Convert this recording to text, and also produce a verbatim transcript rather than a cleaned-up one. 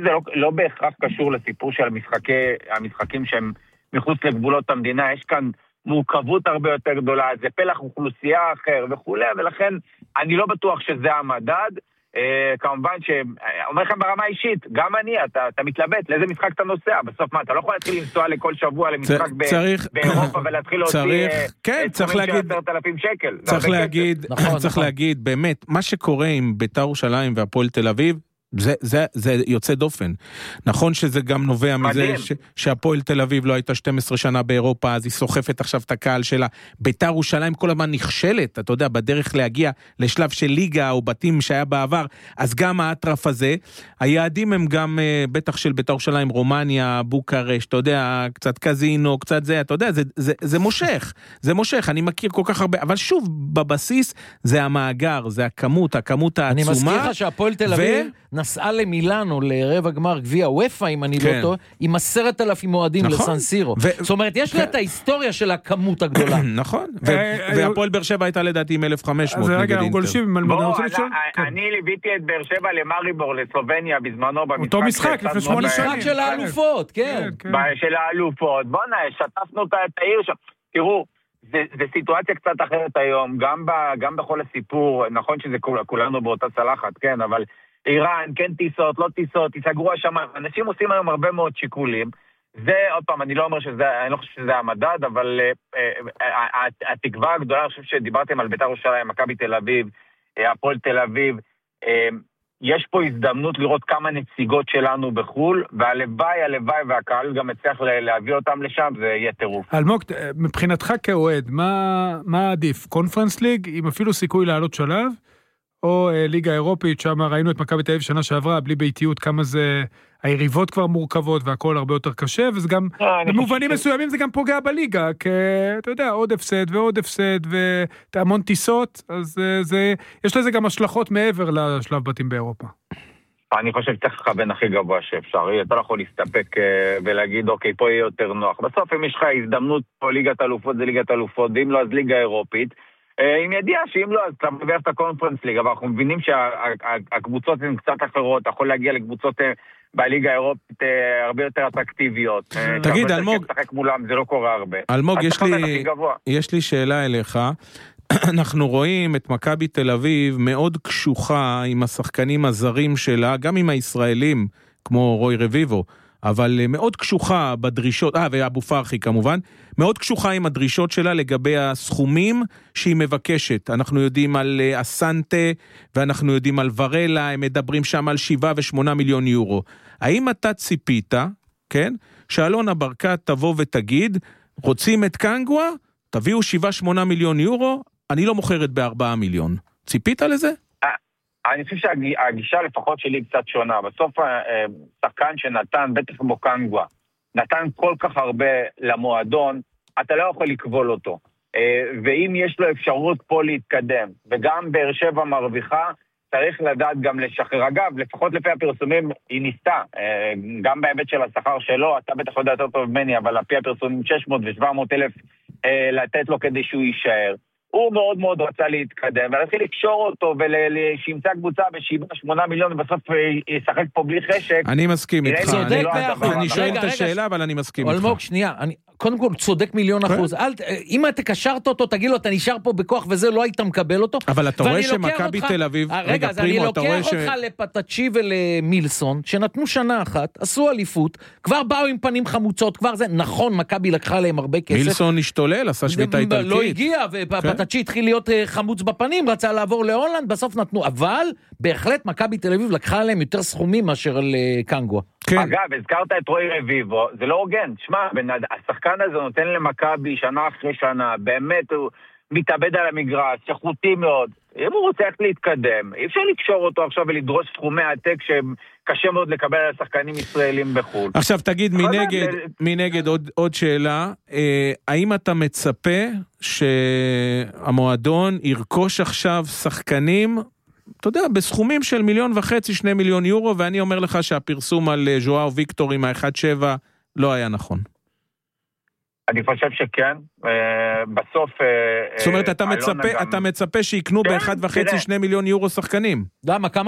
שזה לא, לא בהכרח קשור לסיפור של המשחקי, המשחקים שהם מחוץ לגבולות המדינה, יש כאן מורכבות הרבה יותר גדולה, זה פלח אוכלוסייה אחר וכו', ולכן אני לא בטוח שזה המדד, אה, כמובן שאומר לכם ברמה אישית, גם אני, אתה, אתה מתלבט, לאיזה משחק אתה נוסע, בסוף מה, אתה לא יכול להתחיל לנסוע לכל שבוע למשחק ב- צריך, באירופה ולהתחיל להוציא צריך, כן, צריך להגיד, עשרת אלפים שקל. צריך להגיד, נכון, צריך נכון. להגיד, באמת, מה שקורה עם בית"ר ירושלים והפועל תל אביב, זה, זה, זה יוצא דופן. נכון שזה גם נובע מזה ש, שהפועל תל אביב לא הייתה שתים עשרה שנה באירופה, אז היא סוחפת עכשיו את הקהל שלה. בית"ר ירושלים כל הזמן נכשלת, אתה יודע, בדרך להגיע לשלב של ליגה או בתים שהיה בעבר, אז גם האטרף הזה, היעדים הם גם בטח של בית"ר ירושלים, רומניה, בוקרשט, אתה יודע, קצת קזינו, קצת זה, אתה יודע, זה, זה, זה מושך, זה מושך, אני מכיר כל כך הרבה, אבל שוב, בבסיס זה המאגר, זה הכמות, הכמות העצומה. אני מזכיר לך שהפועל תל אביב נסעה למילאנו, לרבע גמר גביע וופא, אם אני לא טועה, עם עשרת אלפים מועדים לסן סירו. זאת אומרת, יש לה את ההיסטוריה של הכמות הגדולה. נכון, והפועל באר שבע הייתה לדעתי עם אלף וחמש מאות אז נגד רגע, אינטר. גולשים, אני ליוויתי את באר שבע למריבור, לסלובניה, בזמנו במשחק. אותו משחק, לפני שמונה שנים. משחק של האלופות, כן. של האלופות. בוא נה, שטפנו את העיר שם. תראו, זה סיטואציה קצת אחרת היום, גם בכל הסיפור, נכון שזה כולנו באותה צלחת, כן, אבל איראן, כן טיסות, לא טיסות, תיסגרו השם, אנשים עושים היום הרבה מאוד שיקולים, זה, עוד פעם, אני לא אומר שזה, אני לא חושב שזה המדד, אבל התקווה הגדולה, אני חושב שדיברתם על בית"ר ירושלים, מכבי תל אביב, הפועל תל אביב, יש פה הזדמנות לראות כמה נציגות שלנו בחול, והלוואי, הלוואי והקהל גם מצליח להביא אותם לשם, זה יהיה טירוף. אלמוג, מבחינתך כאוהד, מה, מה עדיף? קונפרנס ליג, עם אפילו סיכוי לעלות שלב, או ליגה אירופית, שם ראינו את מכבי תל אביב שנה שעברה, בלי ביתיות, כמה זה, היריבות כבר מורכבות, והכל הרבה יותר קשה, וזה גם, במובנים מסוימים זה גם פוגע בליגה, כי אתה יודע, עוד הפסד ועוד הפסד, והמון טיסות, אז זה, יש לזה גם השלכות מעבר לשלב בתים באירופה. אני חושב שצריך לכוון הכי גבוה שאפשר, אתה לא יכול להסתפק ולהגיד, אוקיי, פה יהיה יותר נוח. בסוף, אם יש לך הזדמנות פה ליגת אלופות, זה ליגת אלופות, ואם לא, אז ליגה אירופית, עם ידיעה שאם לא, אז אתה מביא את הקונפרנס ליגה, אבל אנחנו מבינים שהקבוצות הן קצת אחרות, אתה יכול להגיע לקבוצות בליגה האירופית הרבה יותר אטרקטיביות. תגיד, אלמוג, זה לא קורה הרבה. אלמוג, יש לי שאלה אליך, אנחנו רואים את מכבי תל אביב מאוד קשוחה עם השחקנים הזרים שלה, גם עם הישראלים, כמו רוי רביבו, אבל מאוד קשוחה בדרישות, אה, ואבו פרחי כמובן, מאוד קשוחה עם הדרישות שלה לגבי הסכומים שהיא מבקשת. אנחנו יודעים על אסנטה, ואנחנו יודעים על ורלה, הם מדברים שם על שבעה ושמונה מיליון יורו. האם אתה ציפית, כן, שאלונה ברקת תבוא ותגיד, רוצים את קנגווה, תביאו שבעה שמונה מיליון יורו, אני לא מוכרת בארבעה מיליון. ציפית לזה? אני חושב שהגישה לפחות שלי קצת שונה. בסוף שחקן שנתן, בטח כמו קנגווה, נתן כל כך הרבה למועדון, אתה לא יכול לקבול אותו. ואם יש לו אפשרות פה להתקדם, וגם באר שבע מרוויחה, צריך לדעת גם לשחרר. אגב, לפחות לפי הפרסומים היא ניסתה, גם בהיבט של השכר שלו, אתה בטח יודע יותר טוב ממני, אבל לפי הפרסומים שש מאות ושבע מאות אלף לתת לו כדי שהוא יישאר. הוא מאוד מאוד רצה להתקדם, ולהתחיל לקשור אותו, ושימצא קבוצה בשבעה שמונה מיליון, ובסוף ישחק פה בלי חשק. אני מסכים איתך. צודק באחוז. אני שואל את השאלה, אבל אני מסכים איתך. אלמוג, שנייה, קודם כל, צודק מיליון אחוז. אם אתה קשרת אותו, תגיד לו, אתה נשאר פה בכוח וזה, לא היית מקבל אותו. אבל אתה רואה שמכבי תל אביב, רגע, אז אני לוקח אותך לפטצ'י ולמילסון, שנתנו שנה אחת, עשו אליפות, כבר באו עם פנים חמוצות, כבר זה, נכון, מכבי לקחה להם הרבה כסף. מילסון השתולל, עשה שביתה איטלקית. לא הגיע, ופטצ'י התחיל להיות חמוץ בפנים, רצה לעבור להולנד, בסוף נתנו, אבל בהחלט מכבי תל אביב לקחה להם יותר סכומים מאשר לקנגווה. אגב, הזכרת את רוי רביבו, זה לא הוגן, שמע, השחקן הזה נותן למכבי שנה אחרי שנה, באמת הוא מתאבד על המגרש, שחותי מאוד, אם הוא רוצה איך להתקדם, אי אפשר לקשור אותו עכשיו ולדרוש סכומי עתק שקשה מאוד לקבל על שחקנים ישראלים בחו"ל. עכשיו תגיד, מנגד, מנגד עוד, עוד שאלה, אה, האם אתה מצפה שהמועדון ירכוש עכשיו שחקנים, אתה יודע, בסכומים של מיליון וחצי, שני מיליון יורו, ואני אומר לך שהפרסום על ז'ואאו ויקטור עם ה-אחד שבע לא היה נכון. אני חושב שכן, בסוף... זאת אומרת, אתה מצפה, אתה מצפה שיקנו ב-אחד וחצי, שני מיליון יורו שחקנים. למה? כמה